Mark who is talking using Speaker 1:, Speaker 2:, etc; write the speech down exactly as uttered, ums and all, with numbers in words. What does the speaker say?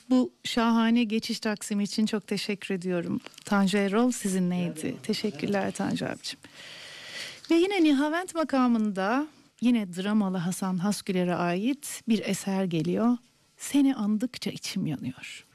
Speaker 1: Bu şahane geçiş taksimi için çok teşekkür ediyorum. Tanju Erol sizinleydi. Teşekkürler Tanju abicim. Ve yine Nihavent makamında yine dramalı Hasan Hasgüler'e ait bir eser geliyor. Seni andıkça içim yanıyor.